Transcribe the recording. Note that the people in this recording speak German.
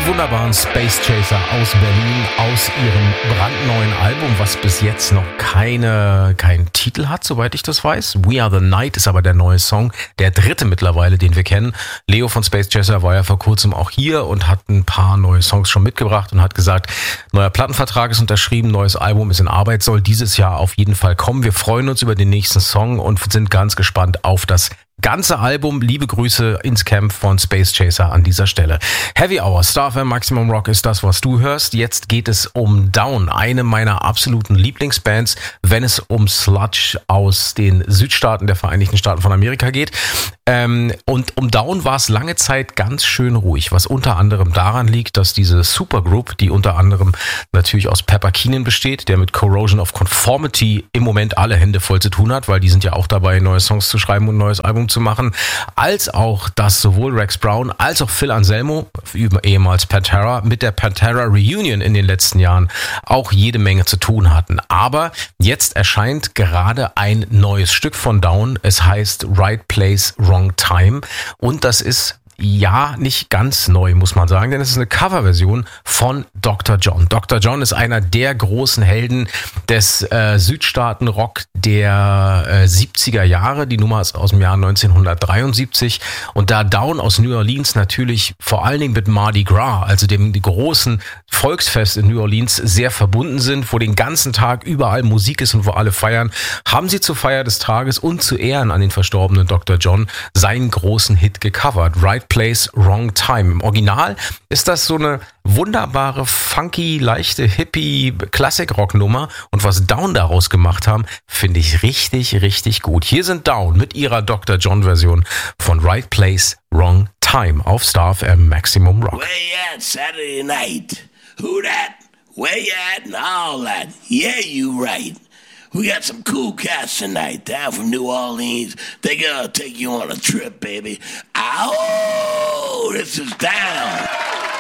Die wunderbaren Space Chaser aus Berlin, aus ihrem brandneuen Album, was bis jetzt noch keinen Titel hat, soweit ich das weiß. We Are the Night ist aber der neue Song, der dritte mittlerweile, den wir kennen. Leo von Space Chaser war ja vor kurzem auch hier und hat ein paar neue Songs schon mitgebracht und hat gesagt, neuer Plattenvertrag ist unterschrieben, neues Album ist in Arbeit, soll dieses Jahr auf jeden Fall kommen. Wir freuen uns über den nächsten Song und sind ganz gespannt auf das ganze Album. Liebe Grüße ins Camp von Space Chaser an dieser Stelle. Heavy Hour, Star FM Maximum Rock ist das, was du hörst. Jetzt geht es um Down, eine meiner absoluten Lieblingsbands, wenn es um Sludge aus den Südstaaten der Vereinigten Staaten von Amerika geht. Und um Down war es lange Zeit ganz schön ruhig, was unter anderem daran liegt, dass diese Supergroup, die unter anderem natürlich aus Pepper Keenan besteht, der mit Corrosion of Conformity im Moment alle Hände voll zu tun hat, weil die sind ja auch dabei, neue Songs zu schreiben und ein neues Album zu machen, als auch, dass sowohl Rex Brown als auch Phil Anselmo, ehemals Pantera, mit der Pantera Reunion in den letzten Jahren auch jede Menge zu tun hatten. Aber jetzt erscheint gerade ein neues Stück von Down. Es heißt Right Place, Wrong Time und das ist ja nicht ganz neu, muss man sagen, denn es ist eine Coverversion von Dr. John. Dr. John ist einer der großen Helden des Südstaaten-Rock der 70er Jahre. Die Nummer ist aus dem Jahr 1973 und da Down aus New Orleans natürlich vor allen Dingen mit Mardi Gras, also dem großen Volksfest in New Orleans, sehr verbunden sind, wo den ganzen Tag überall Musik ist und wo alle feiern, haben sie zur Feier des Tages und zu Ehren an den verstorbenen Dr. John seinen großen Hit gecovert. Right Place, Wrong Time. Im Original ist das so eine wunderbare, funky, leichte Hippie-Klassik-Rock-Nummer und was Down daraus gemacht haben, finde ich richtig, richtig gut. Hier sind Down mit ihrer Dr. John-Version von Right Place, Wrong Time auf Star FM Maximum Rock. Where you at Saturday night? Who that? Where you at and all that? Yeah, you right. We got some cool cats tonight down from New Orleans. They're gonna take you on a trip, baby. Ow! This is Down.